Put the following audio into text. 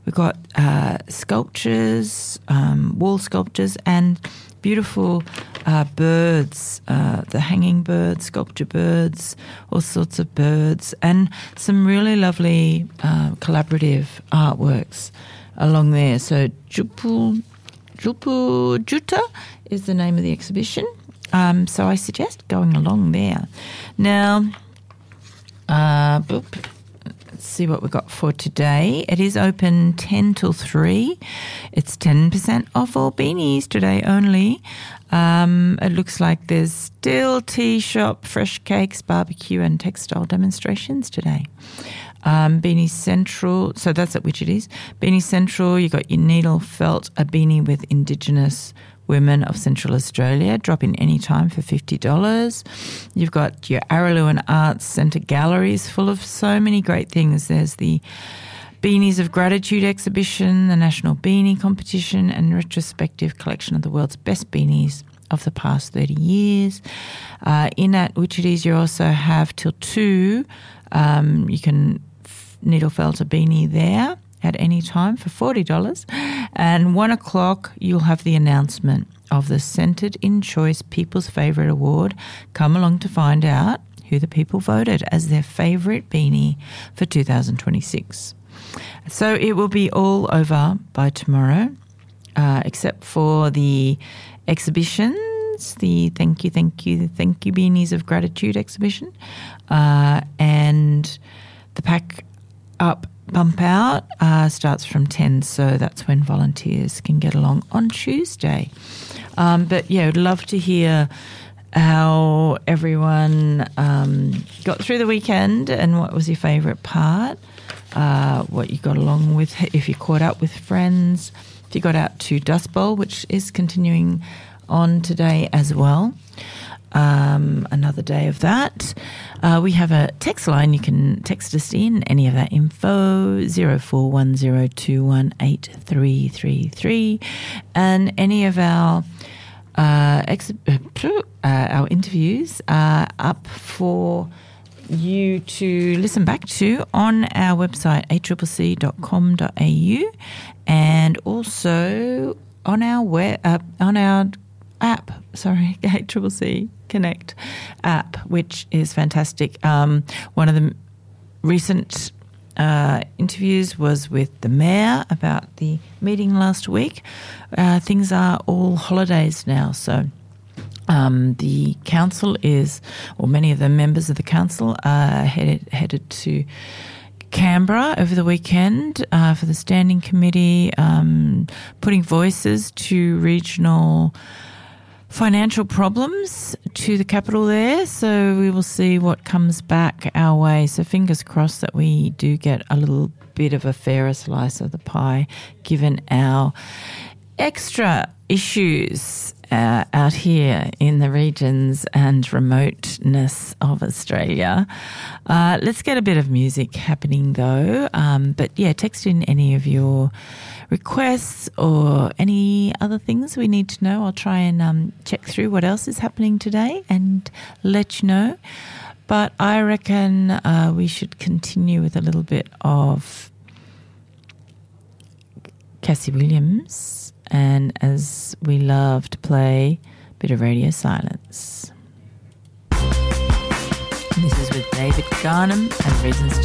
We've got sculptures, wall sculptures, and beautiful birds, the hanging birds, sculpture birds, all sorts of birds, and some really lovely collaborative artworks along there. So Jupu Juta is the name of the exhibition. So I suggest going along there. Now, let's see what we've got for today. It is open 10 till 3. It's 10% off all beanies today only. It looks like there's still tea shop, fresh cakes, barbecue and textile demonstrations today. Beanie Central, so that's at which it is. Beanie Central, you got your needle felt, a beanie with Indigenous women of Central Australia. Drop in any time for $50. You've got your Araluen Arts Centre galleries full of so many great things. There's the Beanies of Gratitude exhibition, the National Beanie Competition, and retrospective collection of the world's best beanies of the past 30 years. In at which it is, you also have till 2. You can needle felt a beanie there at any time for $40. And 1 o'clock, you'll have the announcement of the Centred in Choice People's Favourite Award. Come along to find out who the people voted as their favourite beanie for 2026. So it will be all over by tomorrow, except for the exhibitions, the Thank You Beanies of Gratitude exhibition, and the Pack Up Bump Out starts from 10, so that's when volunteers can get along on Tuesday. But yeah, I'd love to hear how everyone got through the weekend and what was your favourite part, what you got along with, if you caught up with friends, if you got out to Dust Bowl, which is continuing on today as well. Another day of that. We have a text line. You can text us in any of that info, 0410218333, and any of our interviews are up for you to listen back to on our website, accc.com.au, and also on our app, ACCC Connect app, which is fantastic. One of the recent interviews was with the Mayor about the meeting last week. Things are all holidays now, so the council is, or many of the members of the council are headed to Canberra over the weekend for the standing committee, putting voices to regional financial problems to the capital there. So we will see what comes back our way. So fingers crossed that we do get a little bit of a fairer slice of the pie, given our extra issues out here in the regions and remoteness of Australia. Let's get a bit of music happening though. But yeah, text in any of your requests or any other things we need to know. I'll try and check through what else is happening today and let you know. But I reckon we should continue with a little bit of Cassie Williams, and as we love to play, a bit of Radio Silence. This is with David Garnham and Reasons to